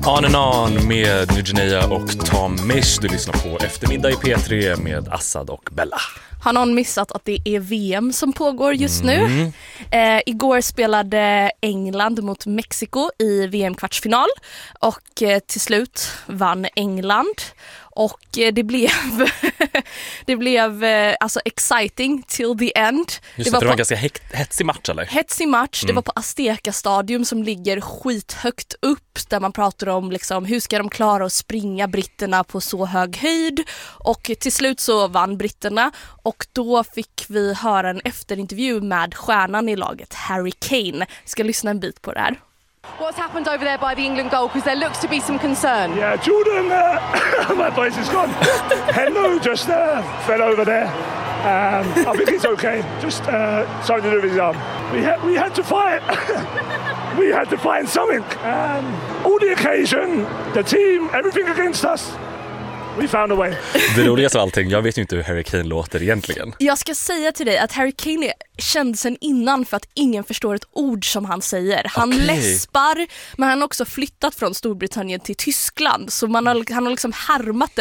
On and On med Nugenea och Tom Misch. Du lyssnar på Eftermiddag i P3 med Assad och Bella. Har någon missat att det är VM som pågår just nu? Igår spelade England mot Mexiko i VM-kvartsfinal och till slut vann England. Och det blev alltså exciting till the end. Just det var en ganska hetsig match, eller? Hetsig match. Det var på Azteca Stadium som ligger skithögt upp, där man pratar om liksom, hur ska de klara att springa britterna på så hög höjd. Och till slut så vann britterna, och då fick vi höra en efterintervju med stjärnan i laget, Harry Kane. Ska lyssna en bit på det här. What's happened over there by the England goal? Because there looks to be some concern. Yeah, Jordan, my voice is gone. Hello, just fell over there. I think it's okay. Just something to do with his arm. We had to fight. We had to find something. All the occasion, the team, everything against us. We found a way. Det roligaste av allting, jag vet ju inte hur Harry Kane låter egentligen. Jag ska säga till dig att Harry Kane är känd sen innan för att ingen förstår ett ord som han säger. Han läspar, men han har också flyttat från Storbritannien till Tyskland. Så han har liksom härmat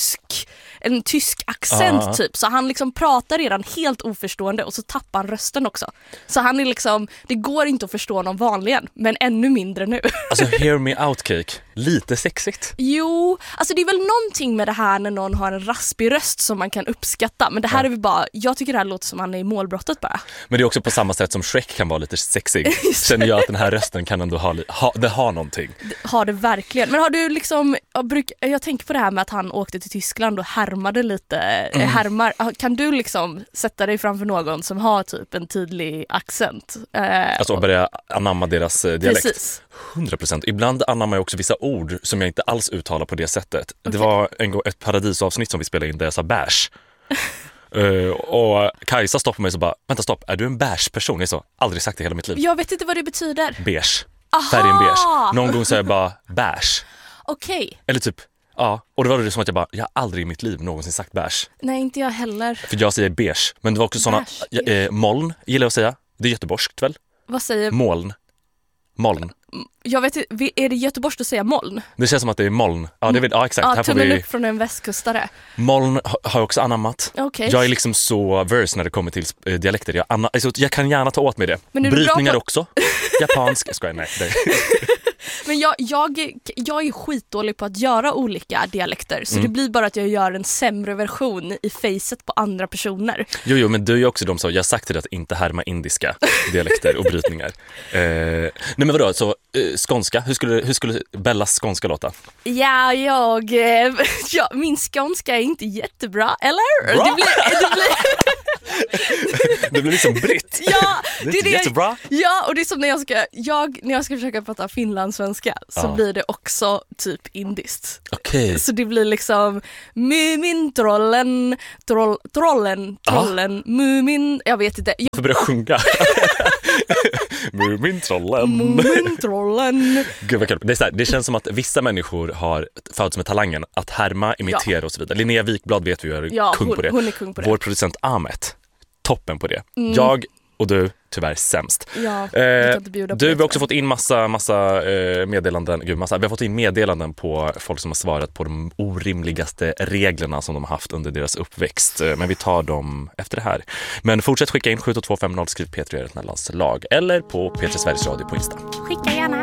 en tysk accent typ. Så han liksom pratar redan helt oförstående, och så tappar han rösten också. Så han är liksom, det går inte att förstå någon vanligen, men ännu mindre nu. Alltså hear me out, Cake. Lite sexigt. Jo, alltså det är väl någonting med det här när någon har en raspig röst som man kan uppskatta. Men det här är väl bara, jag tycker det här låter som han är i målbrottet bara. Men det är också på samma sätt som Shrek kan vara lite sexig. Känner jag att den här rösten kan ändå ha någonting. Har det verkligen. Men har du liksom, jag tänker på det här med att han åkte till Tyskland och härmade lite. Kan du liksom sätta dig framför någon som har typ en tydlig accent? Alltså börja anamma deras dialekt. Precis. 100%. Ibland anammar jag också vissa ord som jag inte alls uttalar på det sättet. Okay. Det var ett paradisavsnitt som vi spelade in där jag sa bärs. Och Kajsa stoppade mig och så bara, vänta stopp, är du en bärs-person? Jag sa, aldrig sagt det i hela mitt liv. Jag vet inte vad det betyder. Beige. Färgen beige. Någon gång sa jag bara bärs. Okej. Eller typ, ja. Och det var det som att jag bara, aldrig i mitt liv någonsin sagt bärs. Nej, inte jag heller. För jag säger beige. Men det var också sådana, moln gillar jag att säga. Det är göteborgskt väl? Vad säger? Moln. Jag vet inte, är det göteborgskt att säga moln? Det känns som att det är moln. Ja, det vet, ja exakt. Ja, här får tummen upp från en västkustare. Moln har jag också anammat. Okay. Jag är liksom så verse när det kommer till dialekter. Jag kan gärna ta åt mig det. Men brytningar också. Japansk. Ska jag nej. Men jag är skitdålig på att göra olika dialekter. Så det blir bara att jag gör en sämre version i facet på andra personer. Jo, men du är också de som jag har sagt till dig att inte härma indiska dialekter och brytningar. Nej men vadå, så skånska, hur skulle Bellas skånska låta? Ja, min skånska är inte jättebra, eller? Bra? Det blir liksom britt. Ja, det är jättebra. Ja, och det är som när jag ska försöka prata finlandssvenska så blir det också typ indiskt. Okej. Så det blir liksom Mumintrollen, trollen, Mumin, jag vet inte. Jag får börja sjunga. Mumintrollen. Gud vad kul. Det känns som att vissa människor har fötts med talangen att härma, imitera och så vidare. Linnea Wikblad vet vi är kung på det. Hon är kung på det. Vår producent Ahmet, toppen på det. Jag och du, tyvärr sämst. Ja, du har också fått in massa meddelanden. Vi har fått in meddelanden på folk som har svarat på de orimligaste reglerna som de har haft under deras uppväxt. Men vi tar dem efter det här. Men fortsätt skicka in 72250, skriv P3 Mellanslag eller på P3 Sveriges Radio på Insta. Skicka gärna.